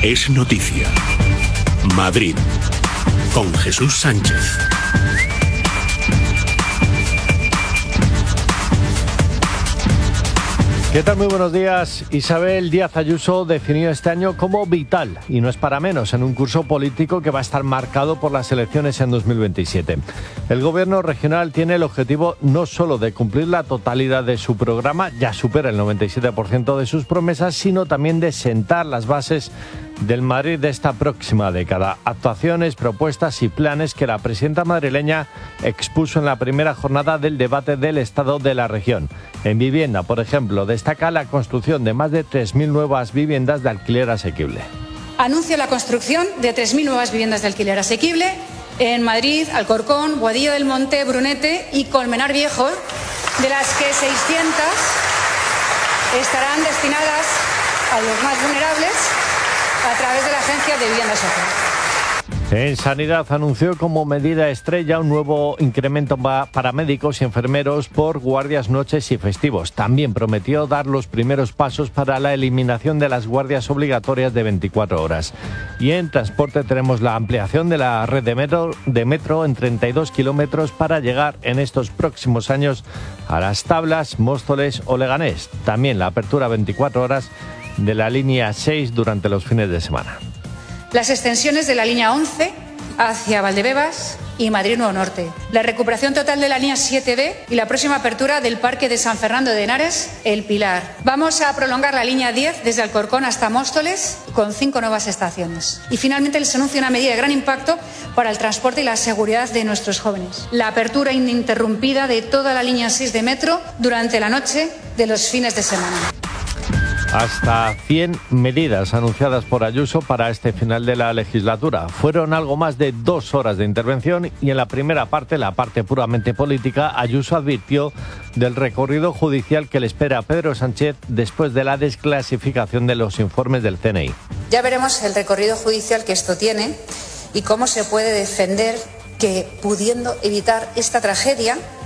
es noticia. Madrid, con Jesús Sánchez. ¿Qué tal? Muy buenos días. Isabel Díaz Ayuso definió este año como vital, y no es para menos, en un curso político que va a estar marcado por las elecciones en 2027. El gobierno regional tiene el objetivo no solo de cumplir la totalidad de su programa, ya supera el 97% de sus promesas, sino también de sentar las bases del Madrid de esta próxima década. Actuaciones, propuestas y planes que la presidenta madrileña expuso en la primera jornada del debate del estado de la región. En vivienda, por ejemplo, destaca la construcción de más de 3.000 nuevas viviendas de alquiler asequible. Anuncio la construcción de 3.000 nuevas viviendas de alquiler asequible en Madrid, Alcorcón, Boadilla del Monte, Brunete y Colmenar Viejo, de las que 600 estarán destinadas a los más vulnerables a través de la Agencia de Vivienda Social. En Sanidad anunció como medida estrella un nuevo incremento para médicos y enfermeros por guardias, noches y festivos. También prometió dar los primeros pasos para la eliminación de las guardias obligatorias de 24 horas. Y en transporte tenemos la ampliación de la red de metro en 32 kilómetros para llegar en estos próximos años a Las Tablas, Móstoles o Leganés. También la apertura 24 horas de la línea 6 durante los fines de semana. Las extensiones de la línea 11 hacia Valdebebas y Madrid Nuevo Norte. La recuperación total de la línea 7B y la próxima apertura del Parque de San Fernando de Henares, El Pilar. Vamos a prolongar la línea 10 desde Alcorcón hasta Móstoles con 5 nuevas estaciones. Y finalmente les anuncio una medida de gran impacto para el transporte y la seguridad de nuestros jóvenes. La apertura ininterrumpida de toda la línea 6 de metro durante la noche de los fines de semana. Hasta 100 medidas anunciadas por Ayuso para este final de la legislatura. Fueron algo más de 2 horas de intervención y en la primera parte, la parte puramente política, Ayuso advirtió del recorrido judicial que le espera a Pedro Sánchez después de la desclasificación de los informes del CNI. Ya veremos el recorrido judicial que esto tiene y cómo se puede defender que, pudiendo evitar esta tragedia,